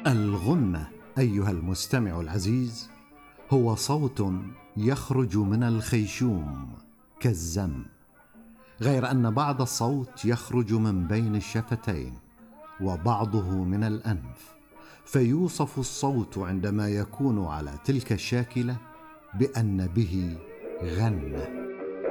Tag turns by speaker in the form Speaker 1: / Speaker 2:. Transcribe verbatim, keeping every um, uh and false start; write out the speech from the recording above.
Speaker 1: الغنة أيها المستمع العزيز هو صوت يخرج من الخيشوم كالزم، غير أن بعض الصوت يخرج من بين الشفتين وبعضه من الأنف، فيوصف الصوت عندما يكون على تلك الشاكلة بأن به غنة.